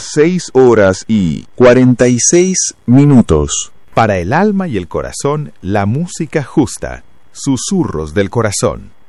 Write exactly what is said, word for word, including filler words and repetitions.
seis horas y cuarenta y seis minutos. Para el alma y el corazón, la música justa. Susurros del corazón.